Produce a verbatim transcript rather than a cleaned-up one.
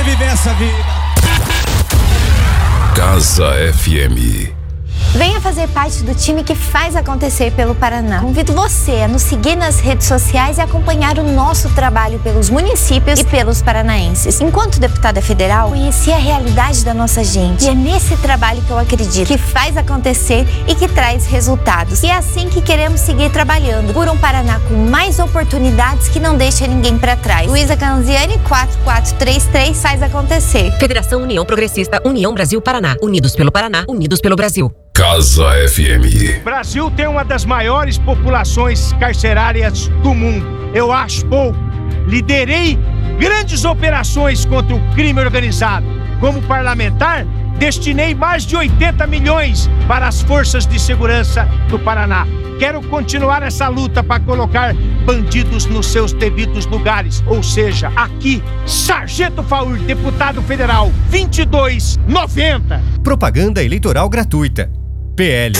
viver essa vida. Casa F M. Venha fazer parte do time que faz acontecer pelo Paraná. Convido você a nos seguir nas redes sociais e acompanhar o nosso trabalho pelos municípios e pelos paranaenses. Enquanto deputada federal, conheci a realidade da nossa gente. E é nesse trabalho que eu acredito, que faz acontecer e que traz resultados. E é assim que queremos seguir trabalhando por um Paraná com mais oportunidades que não deixa ninguém para trás. Luísa Canziani, quatro quatro três três, faz acontecer. Federação União Progressista, União Brasil Paraná. Unidos pelo Paraná, unidos pelo Brasil. Casa F M. O Brasil tem uma das maiores populações carcerárias do mundo. Eu acho pouco. Liderei grandes operações contra o crime organizado. Como parlamentar, destinei mais de oitenta milhões para as forças de segurança do Paraná. Quero continuar essa luta para colocar bandidos nos seus devidos lugares. Ou seja, aqui, Sargento Faur, deputado federal, vinte e dois noventa. Propaganda eleitoral gratuita. P L